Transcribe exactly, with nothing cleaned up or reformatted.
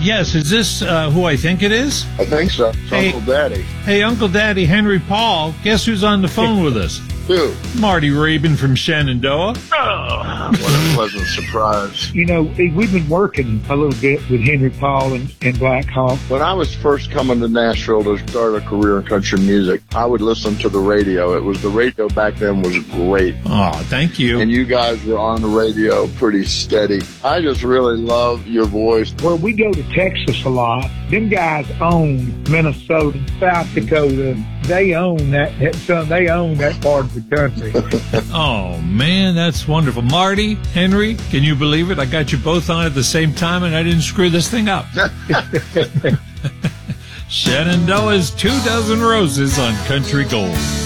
Yes, is this uh, who I think it is? I think so. It's Hey. Uncle Daddy. Hey, Uncle Daddy, Henry Paul, guess who's on the phone with us? Who? Marty Rabin from Shenandoah. Oh, what a pleasant surprise. You know, we've been working a little bit with Henry Paul and, and Black Hawk. When I was first coming to Nashville to start a career in country music, I would listen to the radio. It was the radio back then was great. Oh, thank you. And you guys were on the radio pretty steady. I just really love your voice. Well, we go to Texas a lot. Them guys own Minnesota, South Dakota. They own that. that they own that part of the country. Oh, man, that's wonderful. Marty, Henry, can you believe it? I got you both on at the same time, and I didn't screw this thing up. Shenandoah's Two Dozen Roses on Country Gold.